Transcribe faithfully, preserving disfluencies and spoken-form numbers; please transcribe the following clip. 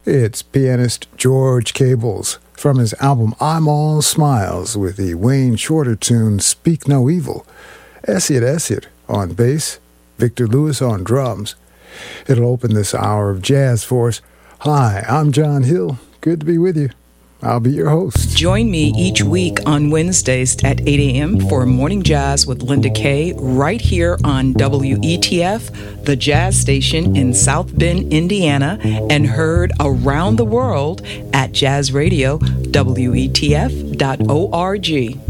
It's pianist George Cables from his album I'm All Smiles with the Wayne Shorter tune Speak No Evil. Essyt Essyt on bass, Victor Lewis on drums. It'll open this hour of jazz for us. Hi, I'm John Hill. Good to be with you. I'll be your host. Join me each week on Wednesdays at eight a.m. for Morning Jazz with Linda Kay right here on W E T F, the jazz station in South Bend, Indiana, and heard around the world at jazz radio W E T F dot org.